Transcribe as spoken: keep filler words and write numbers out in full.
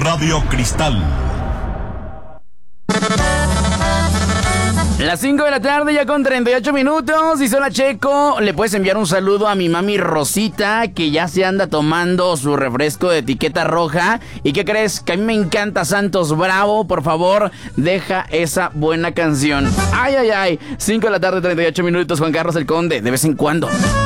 Radio Cristal. Las cinco de la tarde ya con treinta y ocho minutos. Y Sola Checo, le puedes enviar un saludo a mi mami Rosita, que ya se anda tomando su refresco de etiqueta roja. ¿Y qué crees? Que a mí me encanta Santos Bravo. Por favor, deja esa buena canción. Ay, ay, ay. cinco de la tarde, treinta y ocho minutos. Juan Carlos el Conde, de vez en cuando.